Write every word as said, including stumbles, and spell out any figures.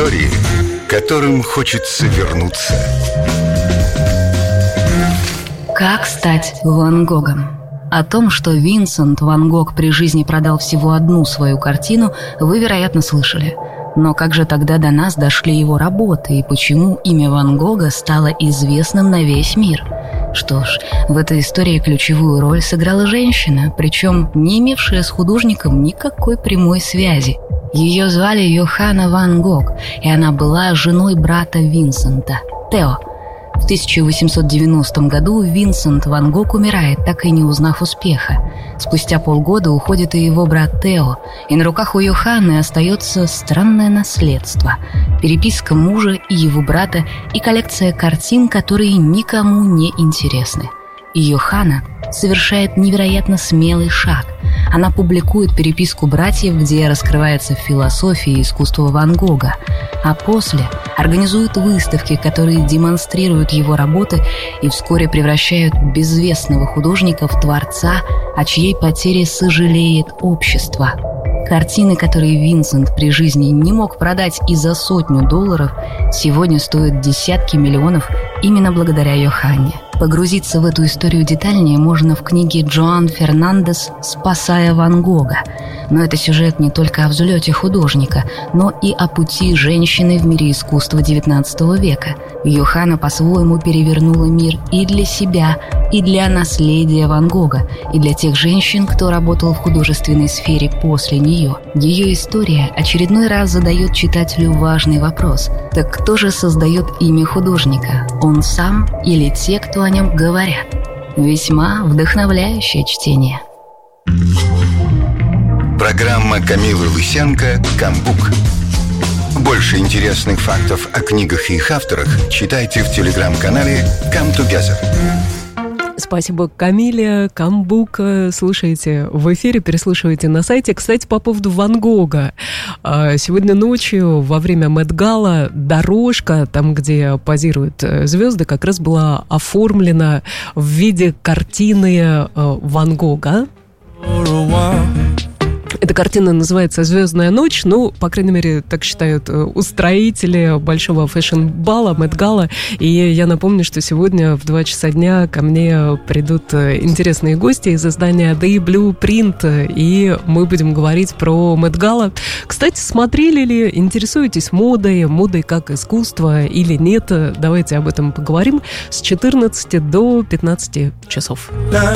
Истории, которым хочется вернуться. Как стать Ван Гогом? О том, что Винсент Ван Гог при жизни продал всего одну свою картину, вы, вероятно, слышали. Но как же тогда до нас дошли его работы и почему имя Ван Гога стало известным на весь мир? Что ж, в этой истории ключевую роль сыграла женщина, причем не имевшая с художником никакой прямой связи. Ее звали Йоханна Ван Гог, и она была женой брата Винсента, Тео. В тысяча восемьсот девяностом году Винсент Ван Гог умирает, так и не узнав успеха. Спустя полгода уходит и его брат Тео, и на руках у Йоханны остается странное наследство – переписка мужа и его брата и коллекция картин, которые никому не интересны. И Йоханна совершает невероятно смелый шаг. Она публикует переписку братьев, где раскрывается философия и искусство Ван Гога, а после организует выставки, которые демонстрируют его работы и вскоре превращают безвестного художника в творца, о чьей потере сожалеет общество. Картины, которые Винсент при жизни не мог продать и за сотню долларов, сегодня стоят десятки миллионов именно благодаря Йоханне. Погрузиться в эту историю детальнее можно в книге Джоан Фернандес «Спасая Ван Гога». Но это сюжет не только о взлете художника, но и о пути женщины в мире искусства девятнадцатого века. Йоханна по-своему перевернула мир и для себя, и для наследия Ван Гога, и для тех женщин, кто работал в художественной сфере после нее. Ее история очередной раз задает читателю важный вопрос. Так кто же создает имя художника? Он сам или те, кто о нем говорят? Весьма вдохновляющее чтение. Программа Камилы Лысенко «Камбук». Больше интересных фактов о книгах и их авторах читайте в телеграм-канале Come Together. Спасибо, Камиле. Камбук слушайте в эфире, переслушивайте на сайте. Кстати, по поводу Ван Гога. Сегодня ночью во время Мет-гала дорожка, там, где позируют звезды, как раз была оформлена в виде картины Ван Гога. Эта картина называется «Звездная ночь». Ну, по крайней мере, так считают устроители большого фэшн-бала, Мет-гала. И я напомню, что сегодня в два часа дня ко мне придут интересные гости из издания The Blueprint, и мы будем говорить про Мет-гала. Кстати, смотрели ли, интересуетесь модой, модой как искусство или нет? Давайте об этом поговорим с четырнадцати до пятнадцати часов.